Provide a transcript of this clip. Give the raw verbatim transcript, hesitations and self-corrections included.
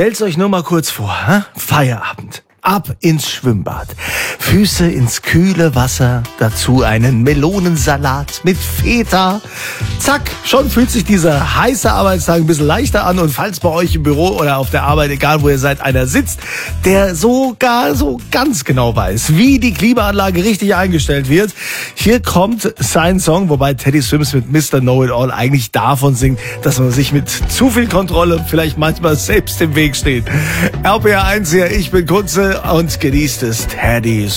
Stellt's euch nur mal kurz vor, hä? Feierabend. Ab ins Schwimmbad, Füße ins kühle Wasser, dazu einen Melonensalat mit Feta. Zack, schon fühlt sich dieser heiße Arbeitstag ein bisschen leichter an. Und falls bei euch im Büro oder auf der Arbeit, egal wo ihr seid, einer sitzt, der sogar so ganz genau weiß, wie die Klimaanlage richtig eingestellt wird, hier kommt sein Song, wobei Teddy Swims mit Mister Know-It-All eigentlich davon singt, dass man sich mit zu viel Kontrolle vielleicht manchmal selbst im Weg steht. R P R eins hier, ich bin Kunze und genießt es, Teddy